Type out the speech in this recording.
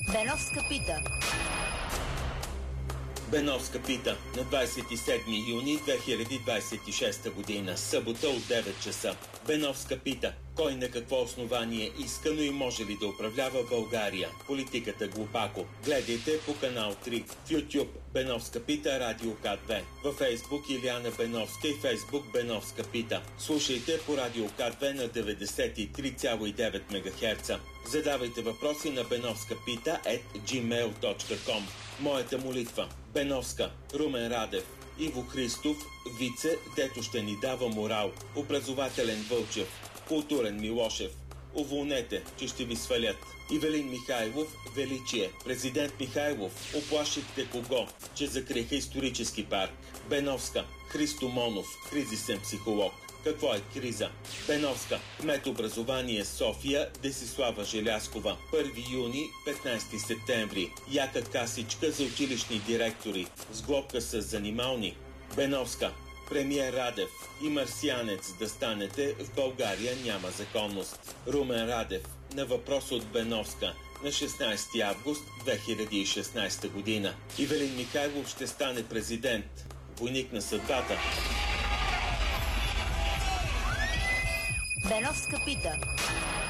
Беновска пита. Беновска пита на 27 юни 2026 година, събота от 9 часа. Беновска пита: кой на какво основание иска, но и може ли да управлява България? Политиката глупако. Гледайте по канал 3 в YouTube Беновска пита, Радио К2, във Facebook Илияна Беновска и Facebook Беновска пита. Слушайте по Радио К2 на 93,9 МГц. Задавайте въпроси на benovskapita@gmail.com. Моята молитва: Беновска, Румен Радев, Иво Христов, Вице, дето ще ни дава морал, образователен Вълчев, културен Милошев. Уволнете, че ще ви свалят. Ивелин Михайлов, величие. Президент Михайлов, оплашихте кого? Че закриха исторически парк. Беновска, Христо Монов, кризисен психолог. Какво е криза? Беновска, кмет образование София, Десислава Желяскова. 1 юни, 15 септември. Яка касичка за училищни директори. Сглобка с занимални. Беновска, премиер Радев и марсианец да станете, в България няма законност. Румен Радев на въпрос от Беновска на 16 август 2016 година. Ивелин Михайлов ще стане президент. Войник на съдбата. Беновска пита.